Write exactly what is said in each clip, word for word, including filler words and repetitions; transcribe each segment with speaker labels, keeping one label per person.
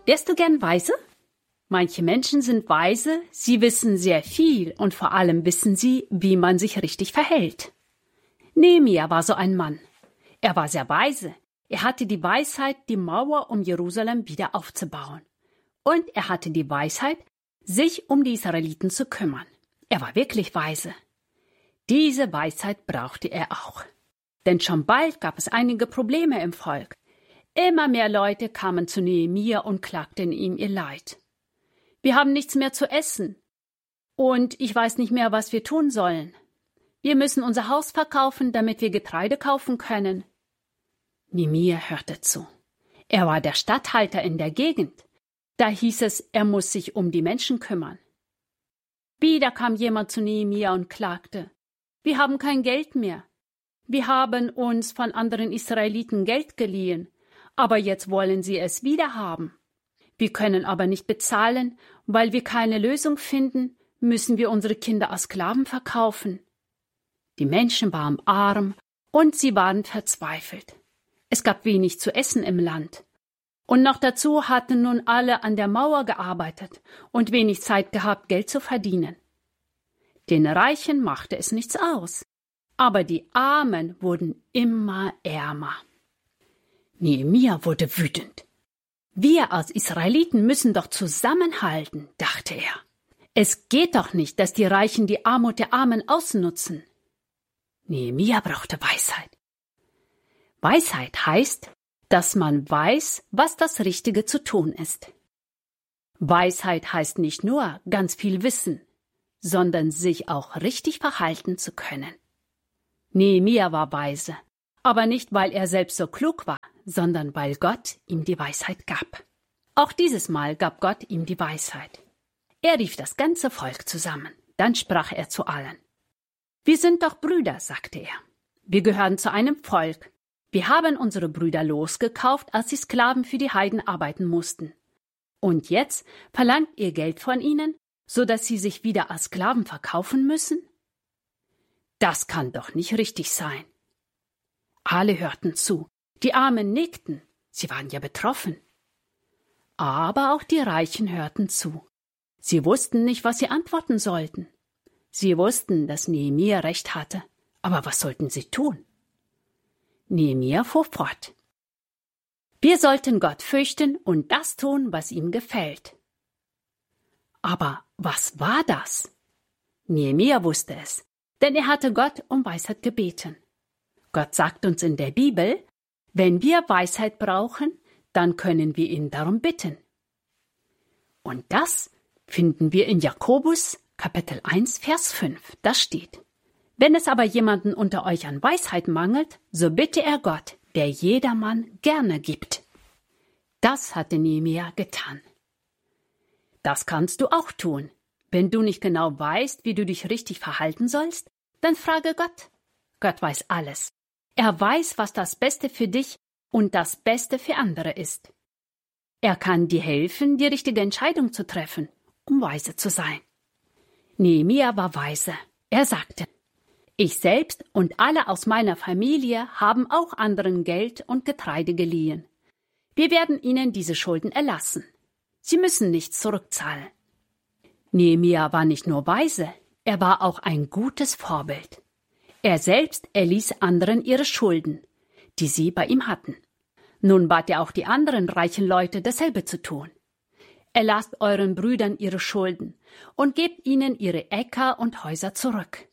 Speaker 1: Wärst du gern weise? Manche Menschen sind weise, sie wissen sehr viel und vor allem wissen sie, wie man sich richtig verhält. Nehemia war so ein Mann. Er war sehr weise. Er hatte die Weisheit, die Mauer um Jerusalem wieder aufzubauen. Und er hatte die Weisheit, sich um die Israeliten zu kümmern. Er war wirklich weise. Diese Weisheit brauchte er auch. Denn schon bald gab es einige Probleme im Volk. Immer mehr Leute kamen zu Nehemia und klagten ihm ihr Leid. Wir haben nichts mehr zu essen. Und ich weiß nicht mehr, was wir tun sollen. Wir müssen unser Haus verkaufen, damit wir Getreide kaufen können. Nehemia hörte zu. Er war der Statthalter in der Gegend. Da hieß es, er muss sich um die Menschen kümmern. Wieder kam jemand zu Nehemia und klagte. Wir haben kein Geld mehr. Wir haben uns von anderen Israeliten Geld geliehen, aber jetzt wollen sie es wieder haben. Wir können aber nicht bezahlen, weil wir keine Lösung finden, müssen wir unsere Kinder als Sklaven verkaufen. Die Menschen waren arm und sie waren verzweifelt. Es gab wenig zu essen im Land. Und noch dazu hatten nun alle an der Mauer gearbeitet und wenig Zeit gehabt, Geld zu verdienen. Den Reichen machte es nichts aus, aber die Armen wurden immer ärmer. Nehemia wurde wütend. Wir als Israeliten müssen doch zusammenhalten, dachte er. Es geht doch nicht, dass die Reichen die Armut der Armen ausnutzen. Nehemia brauchte Weisheit. Weisheit heißt, dass man weiß, was das Richtige zu tun ist. Weisheit heißt nicht nur ganz viel Wissen, sondern sich auch richtig verhalten zu können. Nehemia war weise, aber nicht, weil er selbst so klug war, sondern weil Gott ihm die Weisheit gab. Auch dieses Mal gab Gott ihm die Weisheit. Er rief das ganze Volk zusammen. Dann sprach er zu allen. Wir sind doch Brüder, sagte er. Wir gehören zu einem Volk. Wir haben unsere Brüder losgekauft, als sie Sklaven für die Heiden arbeiten mussten. Und jetzt verlangt ihr Geld von ihnen, so dass sie sich wieder als Sklaven verkaufen müssen? Das kann doch nicht richtig sein. Alle hörten zu. Die Armen nickten. Sie waren ja betroffen. Aber auch die Reichen hörten zu. Sie wussten nicht, was sie antworten sollten. Sie wussten, dass Nehemia recht hatte. Aber was sollten sie tun? Nehemia fuhr fort. Wir sollten Gott fürchten und das tun, was ihm gefällt. Aber was war das? Nehemia wusste es, denn er hatte Gott um Weisheit gebeten. Gott sagt uns in der Bibel, wenn wir Weisheit brauchen, dann können wir ihn darum bitten. Und das finden wir in Jakobus Kapitel eins, Vers fünf. Da steht: Wenn es aber jemanden unter euch an Weisheit mangelt, so bitte er Gott, der jedermann gerne gibt. Das hatte Nehemia getan. Das kannst du auch tun. Wenn du nicht genau weißt, wie du dich richtig verhalten sollst, dann frage Gott. Gott weiß alles. Er weiß, was das Beste für dich und das Beste für andere ist. Er kann dir helfen, die richtige Entscheidung zu treffen, um weise zu sein. Nehemia war weise. Er sagte: Ich selbst und alle aus meiner Familie haben auch anderen Geld und Getreide geliehen. Wir werden ihnen diese Schulden erlassen. Sie müssen nichts zurückzahlen. Nehemia war nicht nur weise, er war auch ein gutes Vorbild. Er selbst erließ anderen ihre Schulden, die sie bei ihm hatten. Nun bat er auch die anderen reichen Leute, dasselbe zu tun. Erlasst euren Brüdern ihre Schulden und gebt ihnen ihre Äcker und Häuser zurück.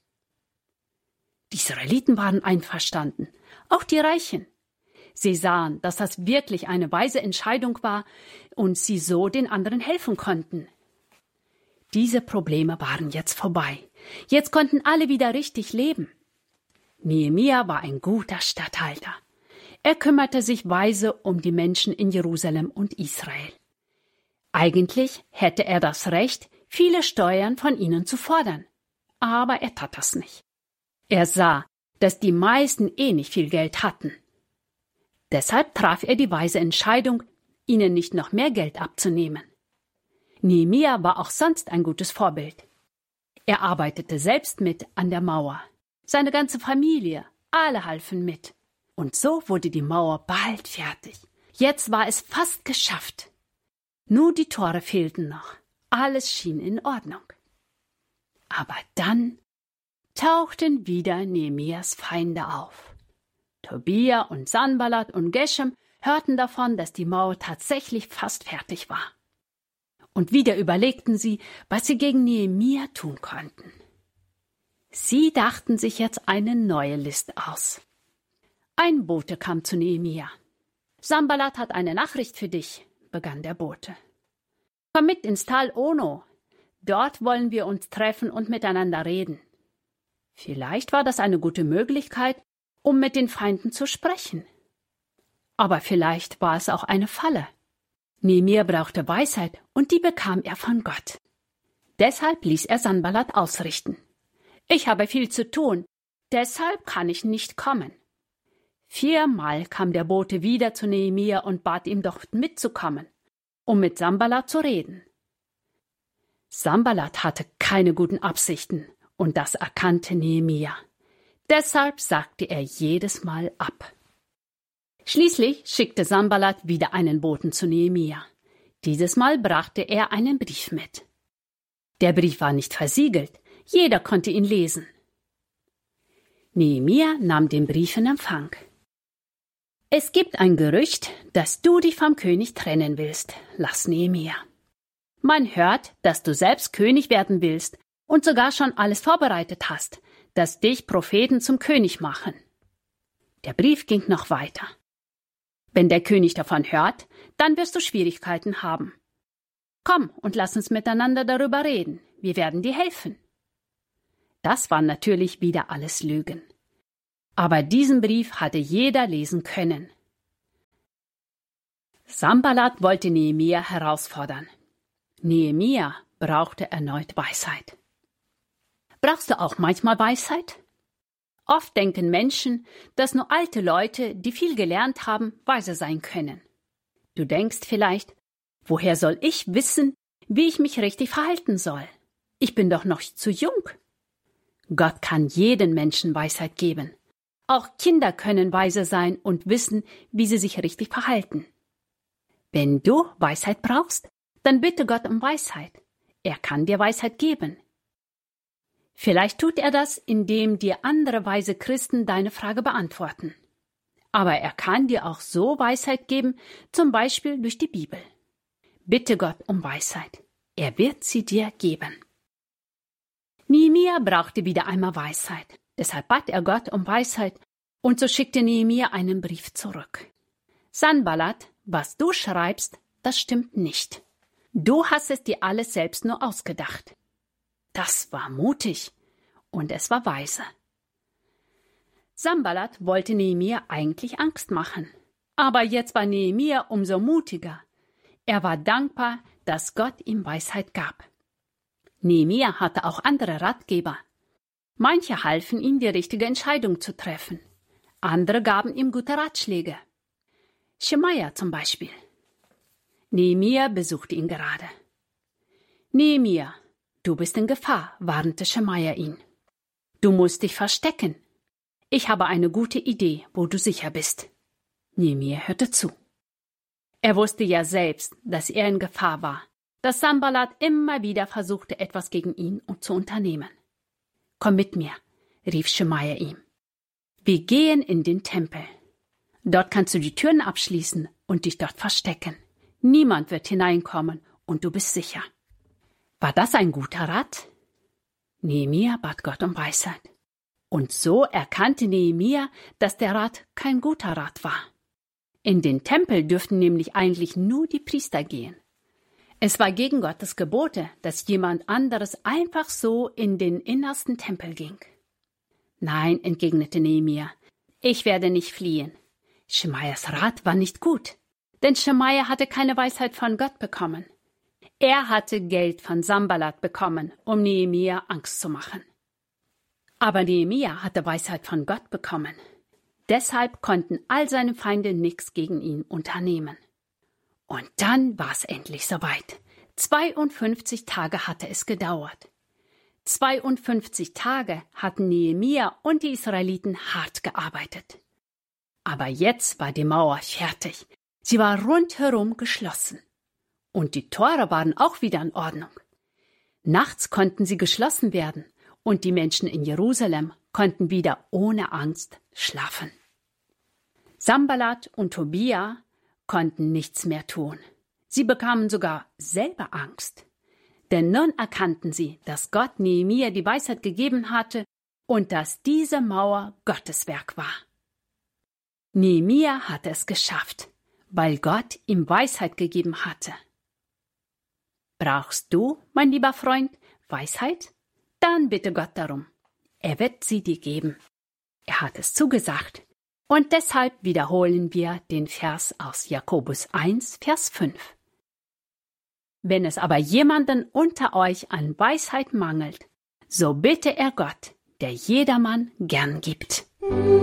Speaker 1: Die Israeliten waren einverstanden, auch die Reichen. Sie sahen, dass das wirklich eine weise Entscheidung war und sie so den anderen helfen konnten. Diese Probleme waren jetzt vorbei. Jetzt konnten alle wieder richtig leben. Nehemia war ein guter Statthalter. Er kümmerte sich weise um die Menschen in Jerusalem und Israel. Eigentlich hätte er das Recht, viele Steuern von ihnen zu fordern. Aber er tat das nicht. Er sah, dass die meisten eh nicht viel Geld hatten. Deshalb traf er die weise Entscheidung, ihnen nicht noch mehr Geld abzunehmen. Nehemia war auch sonst ein gutes Vorbild. Er arbeitete selbst mit an der Mauer. Seine ganze Familie, alle halfen mit. Und so wurde die Mauer bald fertig. Jetzt war es fast geschafft. Nur die Tore fehlten noch. Alles schien in Ordnung. Aber dann tauchten wieder Nehemias Feinde auf. Tobia und Sanballat und Geshem hörten davon, dass die Mauer tatsächlich fast fertig war. Und wieder überlegten sie, was sie gegen Nehemia tun konnten. Sie dachten sich jetzt eine neue List aus. Ein Bote kam zu Nehemia. »Sanballat hat eine Nachricht für dich«, begann der Bote. »Komm mit ins Tal Ono. Dort wollen wir uns treffen und miteinander reden.« Vielleicht war das eine gute Möglichkeit, um mit den Feinden zu sprechen. Aber vielleicht war es auch eine Falle. Nehemia brauchte Weisheit und die bekam er von Gott. Deshalb ließ er Sanballat ausrichten. »Ich habe viel zu tun, deshalb kann ich nicht kommen.« Viermal kam der Bote wieder zu Nehemia und bat ihm doch mitzukommen, um mit Sanballat zu reden. Sanballat hatte keine guten Absichten und das erkannte Nehemia. Deshalb sagte er jedes Mal ab. Schließlich schickte Sanballat wieder einen Boten zu Nehemia. Dieses Mal brachte er einen Brief mit. Der Brief war nicht versiegelt, jeder konnte ihn lesen. Nehemia nahm den Brief in Empfang. »Es gibt ein Gerücht, dass du dich vom König trennen willst«, las Nehemia. »Man hört, dass du selbst König werden willst und sogar schon alles vorbereitet hast, dass dich Propheten zum König machen.« Der Brief ging noch weiter. »Wenn der König davon hört, dann wirst du Schwierigkeiten haben. Komm und lass uns miteinander darüber reden, wir werden dir helfen.« Das waren natürlich wieder alles Lügen. Aber diesen Brief hatte jeder lesen können. Sanballat wollte Nehemia herausfordern. Nehemia brauchte erneut Weisheit. Brauchst du auch manchmal Weisheit? Oft denken Menschen, dass nur alte Leute, die viel gelernt haben, weise sein können. Du denkst vielleicht, woher soll ich wissen, wie ich mich richtig verhalten soll? Ich bin doch noch zu jung. Gott kann jedem Menschen Weisheit geben. Auch Kinder können weise sein und wissen, wie sie sich richtig verhalten. Wenn du Weisheit brauchst, dann bitte Gott um Weisheit. Er kann dir Weisheit geben. Vielleicht tut er das, indem dir andere weise Christen deine Frage beantworten. Aber er kann dir auch so Weisheit geben, zum Beispiel durch die Bibel. Bitte Gott um Weisheit. Er wird sie dir geben. Nehemia brauchte wieder einmal Weisheit. Deshalb bat er Gott um Weisheit und so schickte Nehemia einen Brief zurück. Sanballat, was du schreibst, das stimmt nicht. Du hast es dir alles selbst nur ausgedacht. Das war mutig und es war weise. Sanballat wollte Nehemia eigentlich Angst machen. Aber jetzt war Nehemia umso mutiger. Er war dankbar, dass Gott ihm Weisheit gab. Nehemia hatte auch andere Ratgeber. Manche halfen ihm, die richtige Entscheidung zu treffen. Andere gaben ihm gute Ratschläge. Schemaja zum Beispiel. Nehemia besuchte ihn gerade. »Nehemia, du bist in Gefahr«, warnte Schemaja ihn. »Du musst dich verstecken. Ich habe eine gute Idee, wo du sicher bist.« Nehemia hörte zu. Er wusste ja selbst, dass er in Gefahr war, dass Sanballat immer wieder versuchte, etwas gegen ihn zu unternehmen. »Komm mit mir«, rief Schemaja ihm. »Wir gehen in den Tempel. Dort kannst du die Türen abschließen und dich dort verstecken. Niemand wird hineinkommen und du bist sicher.« War das ein guter Rat? Nehemia bat Gott um Weisheit. Und so erkannte Nehemia, dass der Rat kein guter Rat war. In den Tempel dürften nämlich eigentlich nur die Priester gehen. Es war gegen Gottes Gebote, dass jemand anderes einfach so in den innersten Tempel ging. »Nein«, entgegnete Nehemia, »ich werde nicht fliehen.« Schemajas Rat war nicht gut, denn Schemaja hatte keine Weisheit von Gott bekommen. Er hatte Geld von Sanballat bekommen, um Nehemia Angst zu machen. Aber Nehemia hatte Weisheit von Gott bekommen. Deshalb konnten all seine Feinde nichts gegen ihn unternehmen. Und dann war es endlich soweit. zweiundfünfzig Tage hatte es gedauert. zweiundfünfzig Tage hatten Nehemia und die Israeliten hart gearbeitet. Aber jetzt war die Mauer fertig. Sie war rundherum geschlossen. und die Tore waren auch wieder in Ordnung. Nachts konnten sie geschlossen werden und die Menschen in Jerusalem konnten wieder ohne Angst schlafen. Sanballat und Tobia konnten nichts mehr tun. Sie bekamen sogar selber Angst. Denn nun erkannten sie, dass Gott Nehemia die Weisheit gegeben hatte und dass diese Mauer Gottes Werk war. Nehemia hatte es geschafft, weil Gott ihm Weisheit gegeben hatte. Brauchst du, mein lieber Freund, Weisheit? Dann bitte Gott darum. Er wird sie dir geben. Er hat es zugesagt. Und deshalb wiederholen wir den Vers aus Jakobus eins, Vers fünf. Wenn es aber jemanden unter euch an Weisheit mangelt, so bitte er Gott, der jedermann gern gibt.